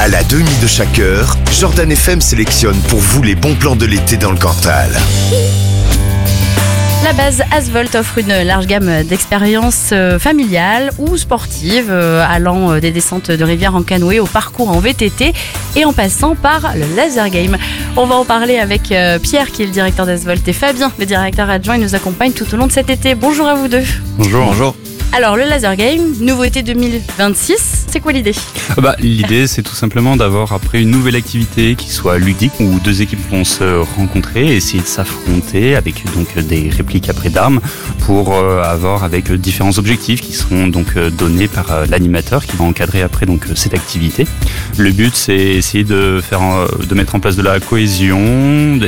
À la demi de chaque heure, Jordan FM sélectionne pour vous les bons plans de l'été dans le Cantal. La base Asvolt offre une large gamme d'expériences familiales ou sportives, allant des descentes de rivière en canoë au parcours en VTT et en passant par le laser game. On va en parler avec Pierre qui est le directeur d'Asvolt et Fabien, le directeur adjoint. Il nous accompagne tout au long de cet été. Bonjour à vous deux. Bonjour. Alors le laser game, nouveauté 2026, c'est quoi l'idée ? L'idée c'est tout simplement d'avoir après une nouvelle activité qui soit ludique où deux équipes vont se rencontrer et essayer de s'affronter avec donc des répliques après d'armes pour avoir avec différents objectifs qui seront donc donnés par l'animateur qui va encadrer après donc cette activité. Le but c'est essayer de mettre en place de la cohésion,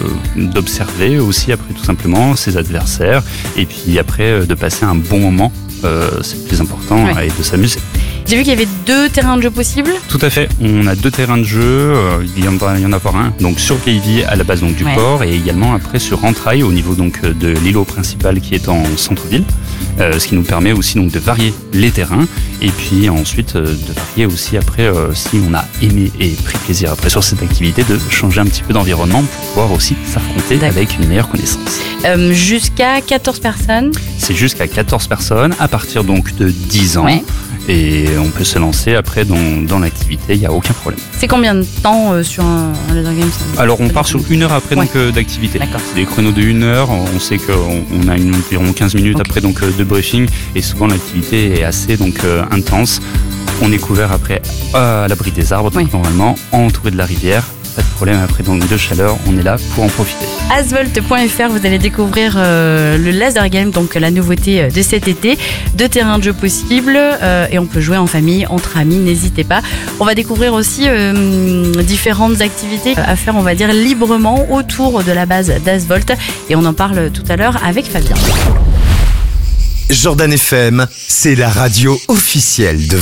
d'observer aussi après tout simplement ses adversaires et puis après de passer un bon moment. C'est le plus important et de s'amuser. J'ai vu qu'il y avait 2 terrains de jeu possibles. Tout à fait, on a 2 terrains de jeu, il y en avoir un donc sur Vieilleville à la base donc, du port et également après sur Entrailles au niveau donc, de l'îlot principal qui est en centre-ville, ce qui nous permet aussi donc, de varier les terrains et puis ensuite de varier aussi après si on a aimé et pris plaisir après sur cette activité de changer un petit peu d'environnement pour pouvoir aussi s'affronter avec une meilleure connaissance. Jusqu'à 14 personnes. C'est jusqu'à 14 personnes à partir donc de 10 ans. Ouais. Et on peut se lancer après dans l'activité, il n'y a aucun problème. C'est combien de temps sur un laser game ? Alors on part sur 1 heure après donc, d'activité. D'accord. C'est des chronos de 1 heure, on sait qu'on a environ 15 minutes après donc, de briefing et souvent l'activité est assez donc, intense. On est couvert après à l'abri des arbres, donc normalement entouré de la rivière. Pas de problème après donc de chaleur, on est là pour en profiter. Asvolt.fr, vous allez découvrir le laser game, donc la nouveauté de cet été. 2 terrains de jeu possibles et on peut jouer en famille, entre amis, n'hésitez pas. On va découvrir aussi différentes activités à faire, on va dire, librement autour de la base d'Asvolt et on en parle tout à l'heure avec Fabien. Jordan FM, c'est la radio officielle de